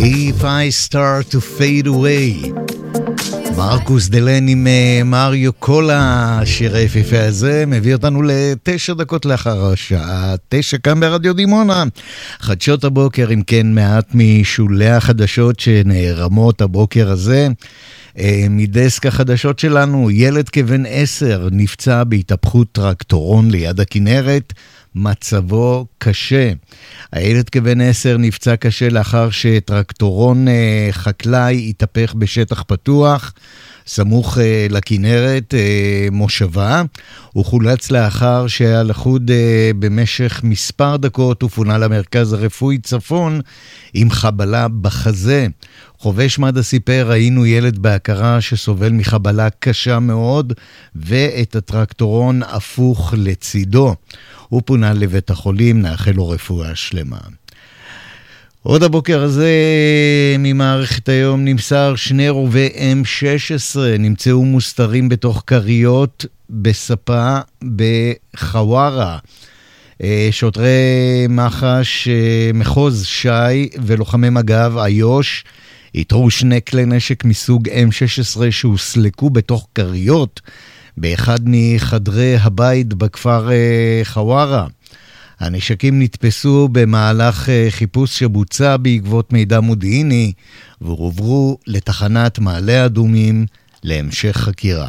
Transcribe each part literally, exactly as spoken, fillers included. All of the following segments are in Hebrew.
If I start to fade away, מרקוס דלן עם מריו קולה. השיר היפיפה הזה מביא אותנו לתשע דקות לאחר השעה תשע כאן ברדיו דימונה. חדשות הבוקר, אם כן, מעט משולי החדשות שנערמות הבוקר הזה. מדסק החדשות שלנו, ילד כבן עשר נפצע בהתהפכות טרקטורון ליד הכנרת, מצבו קשה. הילד כבן עשר נפצע קשה לאחר שטרקטורון אה, חקלאי התהפך בשטח פתוח, סמוך אה, לכנרת אה, מושבה. הוא חולץ לאחר שהיה לחוד אה, במשך מספר דקות ופונה למרכז הרפואי צפון עם חבלה בחזה. חובש מד"א סיפר, ראינו ילד בהכרה שסובל מחבלה קשה מאוד ואת הטרקטורון הפוך לצידו. הוא פונה לבית החולים, נאחל לו רפואה שלמה. עוד הבוקר הזה ממערכת היום נמסר שני רובי אם שש עשרה נמצאו מוסתרים בתוך קריות בספה בחווארה. שוטרי מח"ש מחוז שי ולוחמי מג"ב איו"ש איתרו שני כלי נשק מסוג אם שש עשרה שהוסלקו בתוך קריות באחד מחדרי הבית בכפר חווארה. הנשקים נתפסו במהלך חיפוש שבוצע בעקבות מידע מודיעיני והועברו לתחנת מעלה אדומים להמשך חקירה.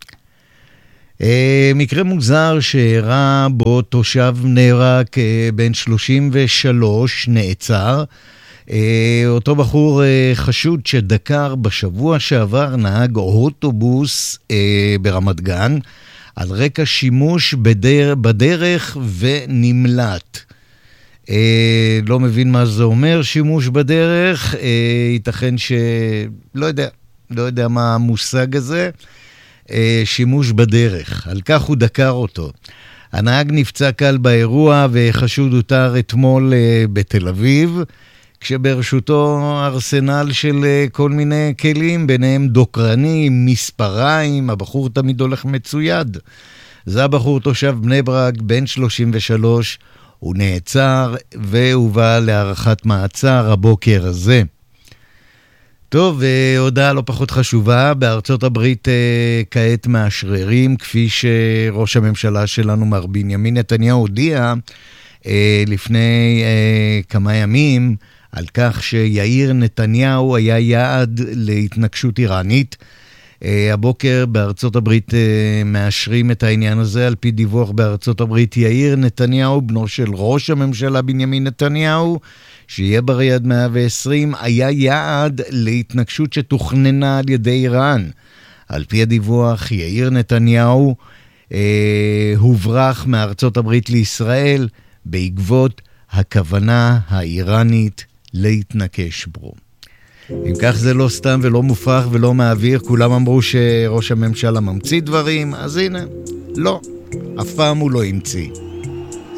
מקרה מוזר שהראה בו תושב בני ברק בן שלושים ושלוש נעצר. אותו בחור חשוד שדקר בשבוע שעבר נהג אוטובוס ברמת גן על רקע שימוש בדר, בדרך ונמלט. לא מבין מה זה אומר שימוש בדרך, ייתכן שלא יודע, לא יודע מה המושג הזה, שימוש בדרך, על כך הוא דקר אותו. הנהג נפצע קל באירוע וחשוד הותר אתמול בתל אביב, כשברשותו ארסנל של כל מיני כלים, ביניהם דוקרנים, מספריים, הבחור תמיד הולך מצויד. זה הבחור תושב בני ברק, בן שלושים ושלוש, הוא נעצר והובא להארכת מעצר הבוקר הזה. טוב, הודעה לא פחות חשובה, בארצות הברית כעת מאשררים, כפי שראש הממשלה שלנו מר בנימין נתניהו הודיע לפני כמה ימים, על כך שיאיר נתניהו היה יעד להתנגשות איראנית. הבוקר בארצות הברית מאשרים את העניין הזה. על פי דיווח בארצות הברית, יאיר נתניהו, בנו של ראש הממשלה בנימין נתניהו, שיהיה ברי עד מאה ועשרים, היה יעד להתנגשות שתוכננה על ידי איראן. על פי הדיווח, יאיר נתניהו אה, הוברח מארצות הברית לישראל בעקבות הכוונה האיראנית להתנקש בו. אם כך זה לא סתם ולא מופרך ולא מעביר, כולם אמרו שראש הממשלה ממציא דברים, אז הנה, לא, אף פעם הוא לא המציא.